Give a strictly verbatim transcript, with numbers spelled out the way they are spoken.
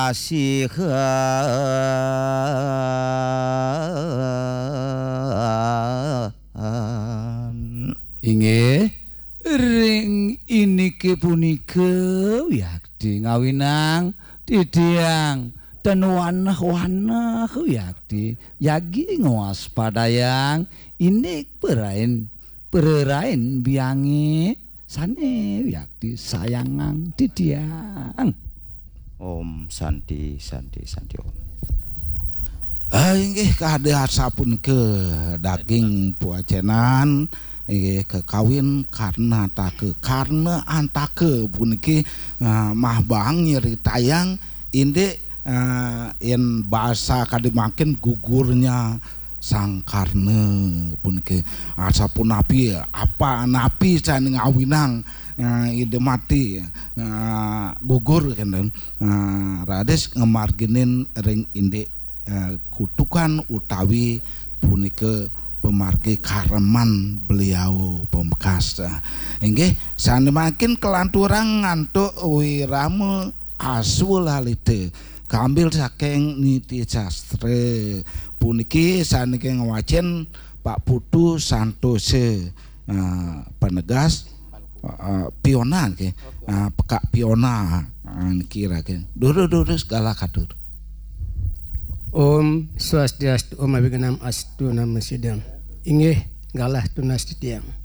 kasihan. Inggih ring iniki punika yakti ngawinang didiang dan wanah-wanah yakti yagi ngawas padayang inik berain bererain biangi sane yakti sayangang didiang. Om Santi Santi Santi Om. Ah inggih kadasapun ke daging puacenan inggih kekawin karena take karena antake puniki uh, mah bang nyeritayang inde uh, in bahasa kadimakin gugurnya sang karna puniki asapun napi apa napi can ngawinang uh, ide mati uh, gugur kan uh, rades ngemarginin ring inde uh, kutukan utawi punike pemargi kareman beliau pembekas inggih sanemakin kelanturang ngantuk wiramu asul halite kambil saking niti sastre puniki saniki ngawacen Pak Putu Santose uh, penegas uh, piona ke uh, pekak piona uh, kira ke dulu-dulu segala kadur. Om Swastiastu Om Abiganam Astu Nama Sidang inggih galah tunas titiang.